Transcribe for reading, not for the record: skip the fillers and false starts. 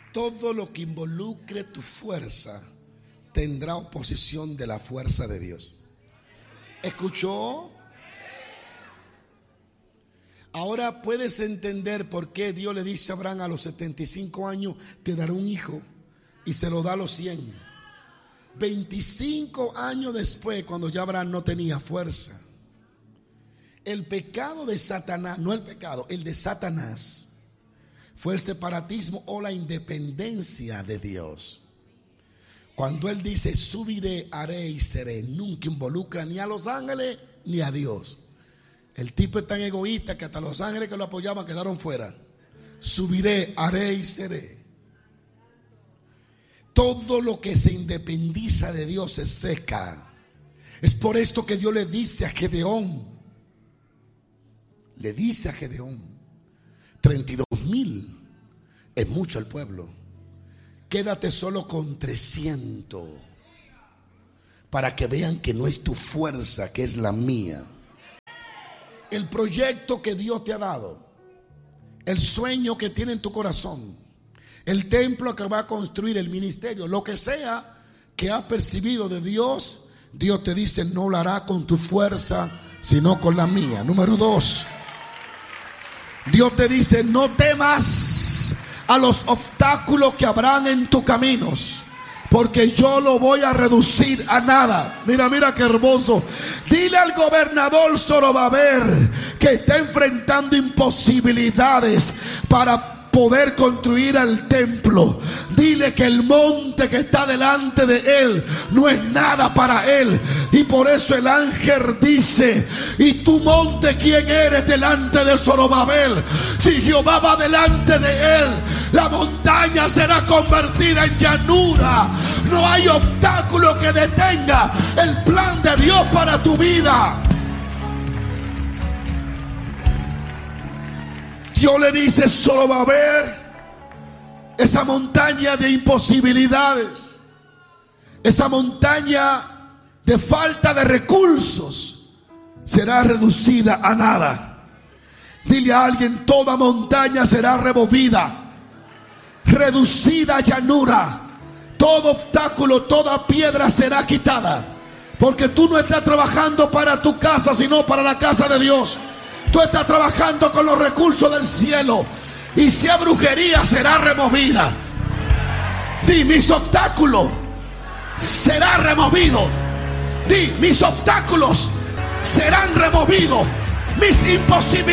Todo lo que involucre tu fuerza tendrá oposición de la fuerza de Dios. ¿Escuchó? Ahora puedes entender por qué Dios le dice a Abraham: a los 75 años te daré un hijo, y se lo da a los 100. 25 años después, cuando ya Abraham no tenía fuerza. El pecado de Satanás, no el pecado, el de Satanás, fue el separatismo o la independencia de Dios. Cuando él dice subiré, haré y seré, nunca involucra ni a los ángeles ni a Dios. El tipo es tan egoísta que hasta los ángeles que lo apoyaban quedaron fuera. Subiré, haré y seré. Todo lo que se independiza de Dios se seca. Es por esto que Dios le dice a Gedeón, 32,000 es mucho el pueblo, quédate solo con 300 para que vean que no es tu fuerza, que es la mía. El proyecto que Dios te ha dado, el sueño que tiene en tu corazón, el templo que va a construir, el ministerio, lo que sea que has percibido de Dios, Dios te dice: no lo hará con tu fuerza, sino con la mía. Número 2, Dios te dice: no temas a los obstáculos que habrán en tus caminos, porque yo lo voy a reducir a nada. Mira qué hermoso. Dile al gobernador Zorobabel, que está enfrentando imposibilidades para poder construir el templo, dile que el monte que está delante de él no es nada para él. Y por eso el ángel dice: ¿y tú, monte, quién eres delante de Zorobabel? Si Jehová va delante de él, la montaña será convertida en llanura. No hay obstáculo que detenga el plan de Dios para tu vida. Dios le dice: Zorobabel, esa montaña de imposibilidades, esa montaña de falta de recursos, será reducida a nada. Dile a alguien: toda montaña será removida, reducida a llanura. Todo obstáculo, toda piedra será quitada, porque tú no estás trabajando para tu casa, sino para la casa de Dios. Tú estás trabajando con los recursos del cielo. Y si hay brujería, será removida. Di: mis obstáculos será removido. Di: mis obstáculos serán removidos. Mis imposibilidades